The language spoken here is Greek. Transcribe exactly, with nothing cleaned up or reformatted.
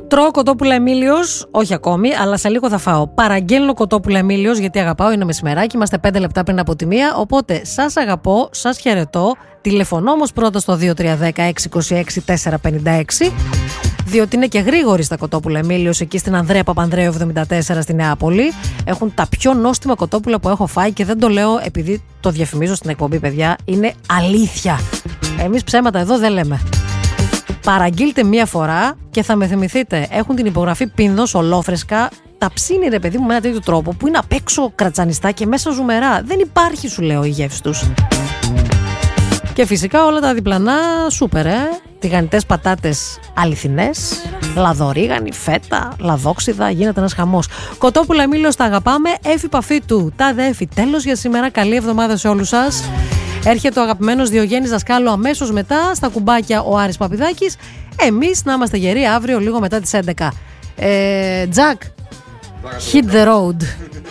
Τρώω κοτόπουλα Εμίλιος, όχι ακόμη, αλλά σε λίγο θα φάω. Παραγγέλνω κοτόπουλα Εμίλιος γιατί αγαπάω, είναι μεσημεράκι, είμαστε πέντε λεπτά πριν από τη μία. Οπότε σας αγαπώ, σας χαιρετώ. Τηλεφωνώ όμως πρώτα στο δύο τρία ένα μηδέν έξι δύο έξι τέσσερα πέντε έξι. Διότι είναι και γρήγοροι στα κοτόπουλα Εμίλιος εκεί στην Ανδρέα Παπανδρέου εβδομήντα τέσσερα στη Νεάπολη. Έχουν τα πιο νόστιμα κοτόπουλα που έχω φάει και δεν το λέω επειδή το διαφημίζω στην εκπομπή, παιδιά. Είναι αλήθεια. Εμείς ψέματα εδώ δεν λέμε. Παραγγείλτε μία φορά και θα με θυμηθείτε. Έχουν την υπογραφή Πίνδος, ολόφρεσκα. Τα ψήνει ρε παιδί μου με ένα τέτοιο τρόπο που είναι απ' έξω κρατσανιστά και μέσα ζουμερά. Δεν υπάρχει, σου λέω, η γεύση τους. Και φυσικά όλα τα διπλανά σούπερ, ε. Τηγανιτές πατάτες αληθινές, λαδορίγανη, φέτα, λαδόξιδα, γίνεται ένας χαμός. Κοτόπουλα Εμίλιος τα αγαπάμε. Έφη παφή του. Τάδε έφη. Τέλος για σήμερα. Καλή εβδομάδα σε όλους σας. Έρχεται ο αγαπημένος Διογέννης Δασκάλου αμέσως μετά. Στα κουμπάκια ο Άρης Παπηδάκης. Εμείς να είμαστε γεροί αύριο λίγο μετά τις έντεκα. Ε, Jack, hit the road.